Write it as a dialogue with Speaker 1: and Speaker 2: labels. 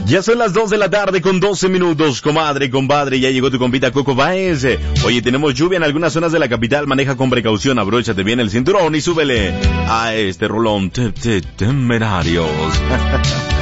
Speaker 1: Ya son las 2 de la tarde con 12 minutos, comadre, compadre, ya llegó tu compita Coco Baez. Oye, tenemos lluvia en algunas zonas de la capital, maneja con precaución, abróchate bien el cinturón y súbele a este rolón temerarios.